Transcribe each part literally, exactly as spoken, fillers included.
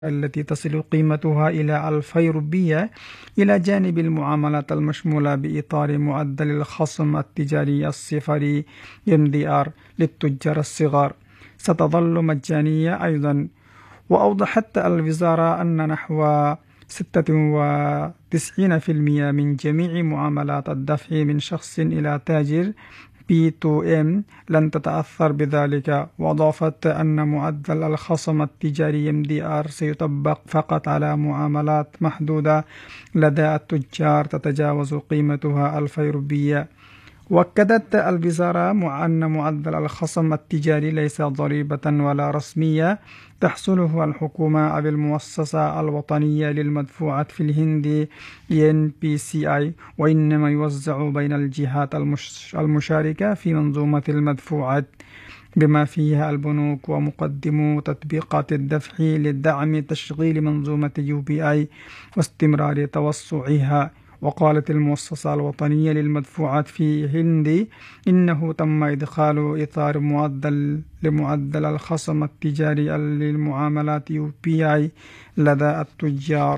التي تصل قيمتها إلى ألفي روبية، إلى جانب المعاملات المشمولة بإطار معدل الخصم التجاري الصفري إم دي آر للتجار الصغار، ستظل مجانية أيضا. وأوضحت الوزارة أن نحو ستة وتسعين بالمئة من جميع معاملات الدفع من شخص إلى تاجر بي تو إم لن تتأثر بذلك. وأضافت أن معدل الخصم التجاري إم دي آر سيطبق فقط على معاملات محدودة لدى التجار تتجاوز قيمتها ألفي روبية. وأكدت الوزارة أن معدل الخصم التجاري ليس ضريبة ولا رسمية تحصله الحكومة أو المؤسسة الوطنية للمدفوعات في الهند إن بي سي آي، وإنما يوزع بين الجهات المشاركة في منظومة المدفوعات بما فيها البنوك ومقدمو تطبيقات الدفع لدعم تشغيل منظومة يو بي آي واستمرار توسعها. وقالت المؤسسة الوطنية للمدفوعات في هندي إنه تم إدخال إطار معدل لمعدل الخصم التجاري للمعاملات يو بي آي لدى التجار.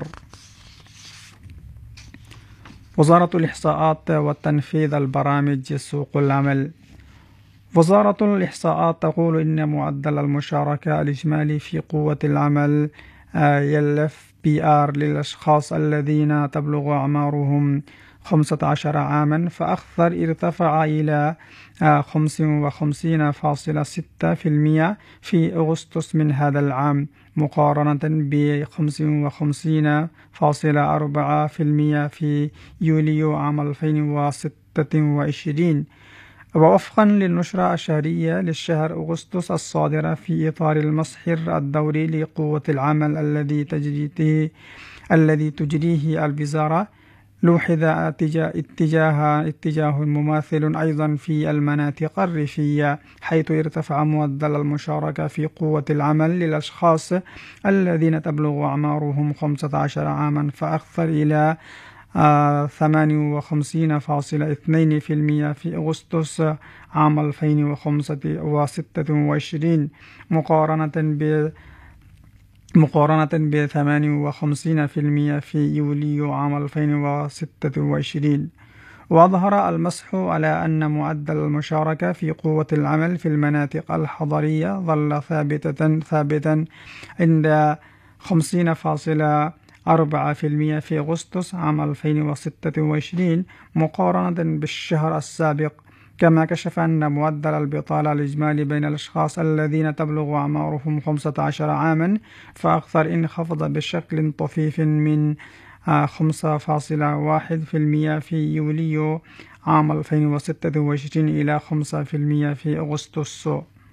وزارة الإحصاءات وتنفيذ البرامج سوق العمل. وزارة الإحصاءات تقول إن معدل المشاركة الإجمالي في قوة العمل إل إف بي آر للأشخاص الذين تبلغ أعمارهم خمسة عشر عاما فأكثر ارتفع إلى خمسة وخمسين فاصلة ستة بالمئة في أغسطس من هذا العام، مقارنة ب خمسة وخمسين فاصلة أربعة بالمئة في يوليو عام ألفين وستة وعشرين. ووفقا للنشرة الشهرية للشهر أغسطس الصادرة في إطار المسحر الدوري لقوة العمل الذي تجريه الذي تجريه الوزارة، لوحظ اتجاه اتجاه مماثل أيضا في المناطق الريفية، حيث ارتفع معدل المشاركة في قوة العمل للأشخاص الذين تبلغ أعمارهم خمسة عشر عاما فأكثر إلى ثمانية وخمسين فاصلة اثنين بالمئة في أغسطس عام ألفين وستة وعشرين، مقارنة ب مقارنة ب ثمانية وخمسين بالمئة في يوليو عام ألفين وستة وعشرين. وأظهر المسح على أن معدل المشاركة في قوة العمل في المناطق الحضرية ظل ثابتا ثابتا عند خمسين فاصلة أربعة بالمئة في أغسطس عام ألفين وستة وعشرين مقارنة بالشهر السابق. كما كشف أن معدل البطالة الإجمالي بين الأشخاص الذين تبلغ أعمارهم خمسة عشر عاما فأكثر انخفض بشكل طفيف من خمسة فاصلة واحد بالمئة في يوليو عام ألفين وستة وعشرين إلى خمسة بالمئة في أغسطس.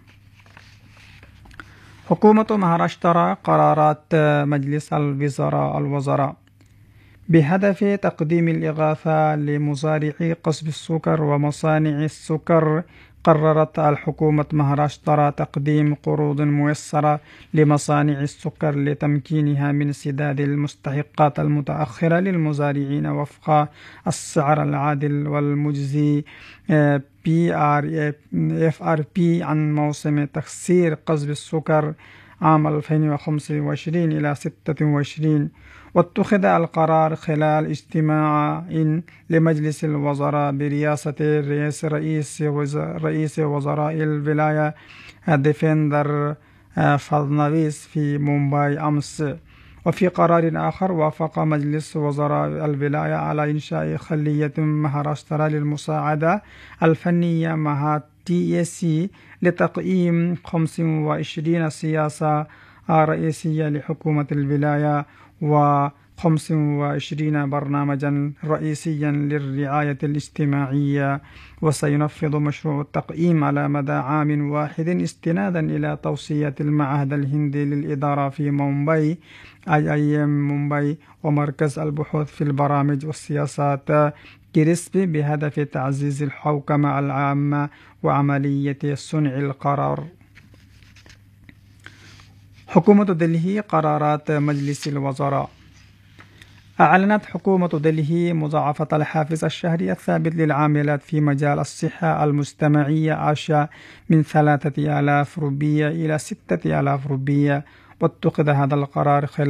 حكومة مهاراشترا قرارات مجلس الوزراء الوزراء بهدف تقديم الإغاثة لمزارعي قصب السكر ومصانع السكر. قررت الحكومة مهاراشترا تقديم قروض ميسرة لمصانع السكر لتمكينها من سداد المستحقات المتأخرة للمزارعين وفق السعر العادل والمجزي بي آر إف آر بي عن موسم تخسير قصب السكر عام ألفين وخمسة وعشرين إلى ستة وعشرين. واتخذ القرار خلال اجتماع لمجلس الوزراء برئاسة رئيس رئيس وزراء, رئيس وزراء الولاية ديفندر فادنافيس في مومباي أمس. وفي قرار آخر وافق مجلس وزراء الولاية على إنشاء خلية مهاراشترا للمساعدة الفنية مع تي إي سي لتقييم خمسة وعشرين سياسة رئيسية لحكومة الولاية وخمسة وعشرين برنامجا رئيسيا للرعاية الاجتماعية. وسينفذ مشروع التقييم على مدى عام واحد استنادا إلى توصية المعهد الهندي للإدارة في مومباي أي أي إم مومباي ومركز البحوث في البرامج والسياسات كريسبي بهدف تعزيز الحوكمة العامة وعملية صنع القرار. حكومة دلهي قرارات مجلس الوزراء. أعلنت حكومة دلهي مضاعفة الحافز الشهري الثابت للعاملات في مجال الصحة المجتمعية آشا من ثلاثة آلاف روبية إلى ستة آلاف روبية، واتخذ هذا القرار خلال